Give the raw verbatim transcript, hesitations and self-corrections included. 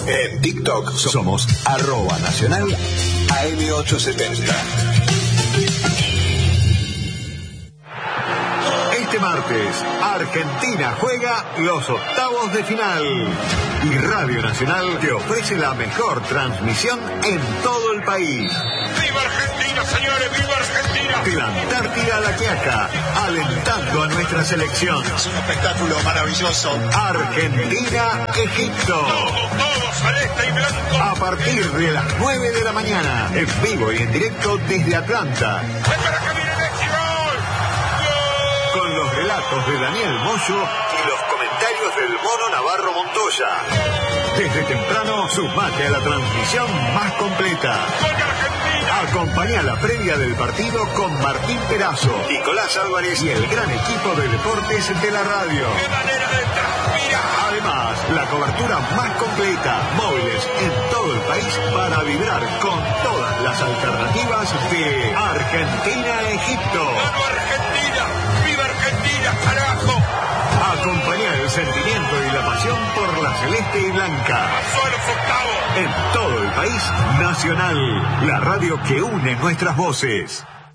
En TikTok somos arroba nacional A M ochocientos setenta. Este martes, Argentina juega los octavos de final. Y Radio Nacional te ofrece la mejor transmisión en todo el país. ¡Viva Argentina, señores! ¡Viva Argentina! De la Antártida a la Quiaca, alentando a nuestra selección. Es un espectáculo maravilloso. Argentina-Egipto. Todo, todo, celeste y blanco. A partir de las nueve de la mañana, en vivo y en directo desde Atlanta. ¡Espera que viene Messi! ¡Gol! ¡Gol! Con los relatos de Daniel Moyo y los comentarios del Mono Navarro Montoya. Desde temprano, sumate a la transmisión más completa. ¡Gol de Argentina! Acompañá la previa del partido con Martín Perazo, Nicolás Álvarez y el gran equipo de deportes de la radio. ¡Qué manera de transpirar! Además, la cobertura más completa, móviles en todo el país para vibrar con todas las alternativas de Argentina-Egipto. ¡Vamos Argentina! ¡Viva Argentina, carajo! Acompañar el sentimiento y la pasión por la celeste y blanca. ¡Pasó a los octavos! En todo el país, Nacional, la radio que une nuestras voces.